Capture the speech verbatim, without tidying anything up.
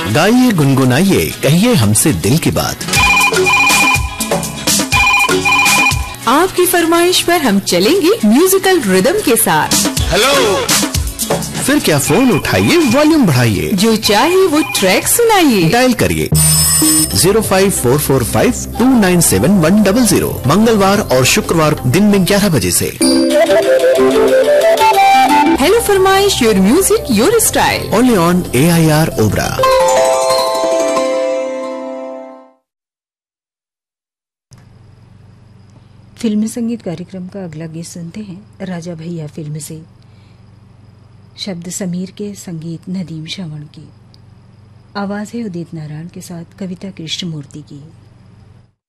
गाइए गुनगुनाइए कहिए हमसे दिल की बात। आपकी फरमाइश पर हम चलेंगे म्यूजिकल रिदम के साथ। हेलो, फिर क्या फोन उठाइए, वॉल्यूम बढ़ाइए, जो चाहे वो ट्रैक सुनाइए। डायल करिए zero five four four five to nine seven one double zero. मंगलवार और शुक्रवार दिन में ग्यारह बजे से। हेलो फरमाइश, your music your style, only on A I R Obra. फिल्मी संगीत कार्यक्रम का अगला गीत सुनते हैं राजा भैया फिल्म से। शब्द समीर के, संगीत नदीम श्रवण की, आवाज है उदित नारायण के साथ कविता कृष्णमूर्ति की।